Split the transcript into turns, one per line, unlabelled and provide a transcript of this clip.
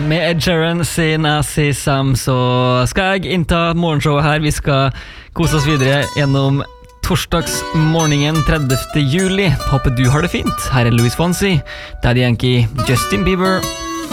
Med Ed Sheeran sin I See Some, så skal jeg innta morgenshowet her. Vi skal kose oss videre gjennom torsdagsmorgenen 30. juli. Håper du har det fint. Her er Louis Fonsi, Daddy Yankee, Justin Bieber.